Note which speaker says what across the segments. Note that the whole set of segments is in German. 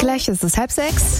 Speaker 1: Gleich ist es 5:30.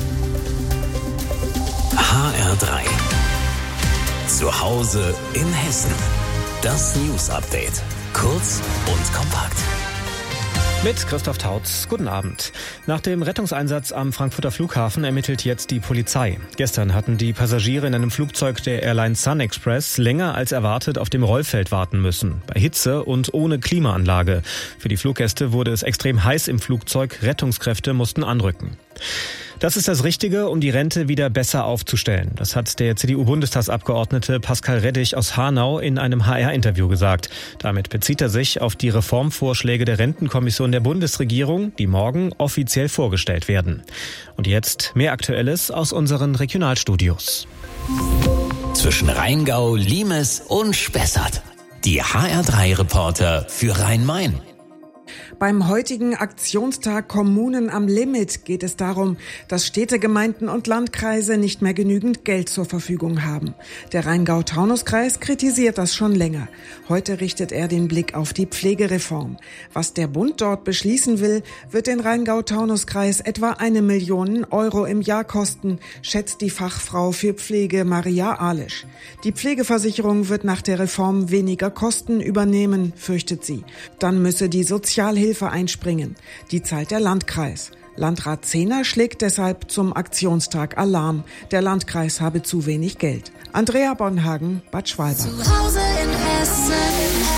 Speaker 2: HR3. Zu Hause in Hessen. Das News-Update. Kurz und kompakt.
Speaker 3: Mit Christoph Tautz. Guten Abend. Nach dem Rettungseinsatz am Frankfurter Flughafen ermittelt jetzt die Polizei. Gestern hatten die Passagiere in einem Flugzeug der Airline Sun Express länger als erwartet auf dem Rollfeld warten müssen. Bei Hitze und ohne Klimaanlage. Für die Fluggäste wurde es extrem heiß im Flugzeug. Rettungskräfte mussten anrücken. Das ist das Richtige, um die Rente wieder besser aufzustellen. Das hat der CDU-Bundestagsabgeordnete Pascal Reddich aus Hanau in einem HR-Interview gesagt. Damit bezieht er sich auf die Reformvorschläge der Rentenkommission der Bundesregierung, die morgen offiziell vorgestellt werden. Und jetzt mehr Aktuelles aus unseren Regionalstudios.
Speaker 2: Zwischen Rheingau, Limes und Spessart. Die HR3-Reporter für Rhein-Main.
Speaker 4: Beim heutigen Aktionstag Kommunen am Limit geht es darum, dass Städte, Gemeinden und Landkreise nicht mehr genügend Geld zur Verfügung haben. Der Rheingau-Taunus-Kreis kritisiert das schon länger. Heute richtet er den Blick auf die Pflegereform. Was der Bund dort beschließen will, wird den Rheingau-Taunus-Kreis etwa 1 Million Euro im Jahr kosten, schätzt die Fachfrau für Pflege Maria Alisch. Die Pflegeversicherung wird nach der Reform weniger Kosten übernehmen, fürchtet sie. Dann müsse die Sozialhilfe einspringen. Die zahlt der Landkreis. Landrat Zehner schlägt deshalb zum Aktionstag Alarm. Der Landkreis habe zu wenig Geld. Andrea Bonhagen, Bad Schwalbach.
Speaker 5: Zu Hause in Hessen.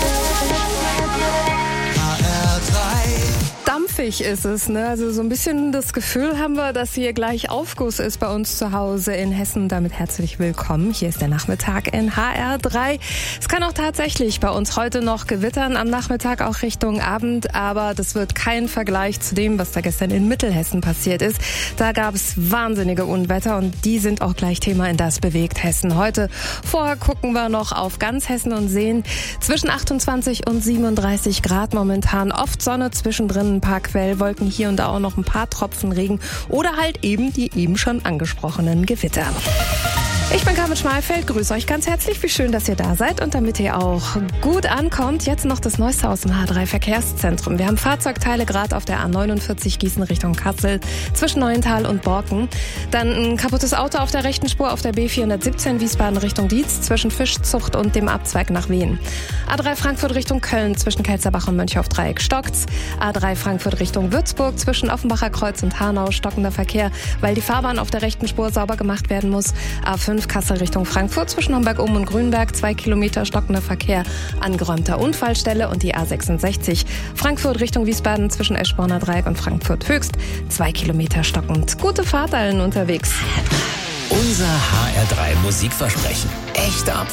Speaker 1: Dampfig ist es, ne? Also so ein bisschen das Gefühl haben wir, dass hier gleich Aufguss ist bei uns zu Hause in Hessen. Damit herzlich willkommen. Hier ist der Nachmittag in HR3. Es kann auch tatsächlich bei uns heute noch gewittern, am Nachmittag auch Richtung Abend, aber das wird kein Vergleich zu dem, was da gestern in Mittelhessen passiert ist. Da gab es wahnsinnige Unwetter und die sind auch gleich Thema in Das bewegt Hessen heute. Vorher gucken wir noch auf ganz Hessen und sehen zwischen 28 und 37 Grad momentan. Oft Sonne, zwischendrin ein paar Quellwolken, hier und da auch noch ein paar Tropfen Regen oder halt eben die eben schon angesprochenen Gewitter. Ich bin Carmen Schmalfeld, grüße euch ganz herzlich, wie schön, dass ihr da seid und damit ihr auch gut ankommt, jetzt noch das Neueste aus dem H3 Verkehrszentrum. Wir haben Fahrzeugteile gerade auf der A49 Gießen Richtung Kassel zwischen Neuental und Borken. Dann ein kaputtes Auto auf der rechten Spur auf der B417 Wiesbaden Richtung Dietz zwischen Fischzucht und dem Abzweig nach Wien. A3 Frankfurt Richtung Köln zwischen Kelzerbach und Mönchhoff-Dreieck stockt's. A3 Frankfurt Richtung Würzburg zwischen Offenbacher Kreuz und Hanau stockender Verkehr, weil die Fahrbahn auf der rechten Spur sauber gemacht werden muss. A5 Kassel Richtung Frankfurt zwischen Homberg-Ohm und Grünberg 2 Kilometer stockender Verkehr, angeräumter Unfallstelle und die A66 Frankfurt Richtung Wiesbaden zwischen Eschborner Dreieck und Frankfurt Höchst 2 Kilometer stockend. Gute Fahrt allen unterwegs.
Speaker 2: Unser HR3 Musikversprechen. Echt ab